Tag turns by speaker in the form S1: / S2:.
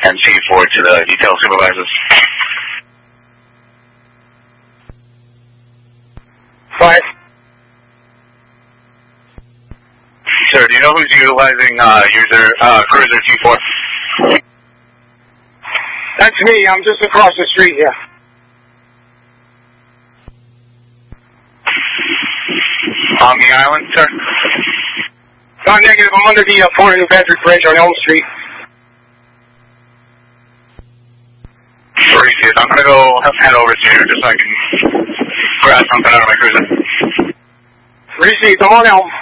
S1: and C4 to the detail supervisors.
S2: 5.
S1: Sir, do you know who's utilizing cruiser T4?
S2: That's me. I'm just across the street here.
S1: On the island, sir?
S2: Negative. I'm under the Port of New Bedford Bridge on Elm Street.
S1: Appreciate it. I'm going to go head over to you just so I can grab something out of my cruiser.
S2: Received. I'm on Elm.